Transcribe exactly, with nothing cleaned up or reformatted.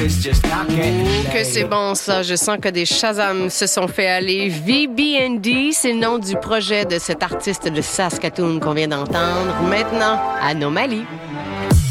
Que c'est bon ça, je sens que des Shazam se sont fait aller. V B and D, c'est le nom du projet de cet artiste de Saskatoon qu'on vient d'entendre. Maintenant, Anomalie.